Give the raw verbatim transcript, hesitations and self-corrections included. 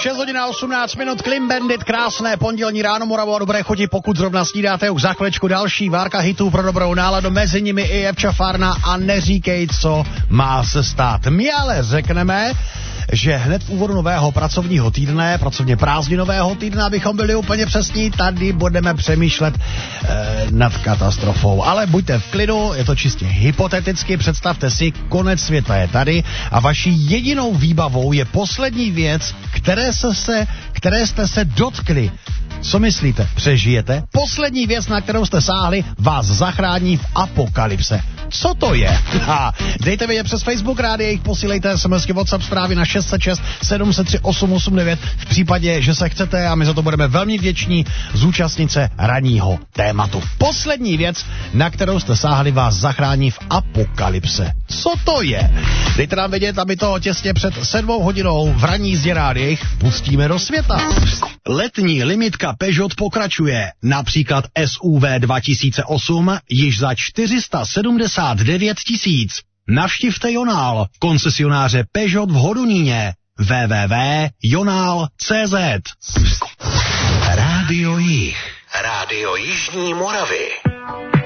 šest hodin a osmnáct minut, Clean Bandit, krásné pondělní ráno, Moravo a dobré chuti, pokud zrovna snídáte, už za chviličku další várka hitů pro dobrou náladu, mezi nimi i Jepča Farna a neříkej, co má se stát. My ale řekneme, že hned v úvodu nového pracovního týdne, pracovně prázdninového týdne, abychom byli úplně přesní, tady budeme přemýšlet eh, nad katastrofou. Ale buďte v klidu, je to čistě hypoteticky, představte si, konec světa je tady a vaší jedinou výbavou je poslední věc, které, se se, které jste se dotkli. Co myslíte? Přežijete? Poslední věc, na kterou jste sáhli, vás zachrání v apokalypse. Co to je? Ha, dejte vědět přes Facebook rádi, jich posílejte SMSky, WhatsApp zprávy na šest set šest sedm set tři osm osm devět v případě, že se chcete a my za to budeme velmi vděční zúčastnit se ranního tématu. Poslední věc, na kterou jste sáhli, vás zachrání v apokalypse. Co to je? Dejte nám vědět, aby to těsně před sedmou hodinou v ranní jízdě rádi pustíme do světa. Letní limitka Peugeot pokračuje. Například S U V dva tisíce osm již za čtyři sta sedmdesát devět tisíc. Navštivte Jonál, koncesionáře Peugeot v Hodoníně. w w w tečka jonál tečka cz. Rádio Jih. Rádio Jižní Moravy.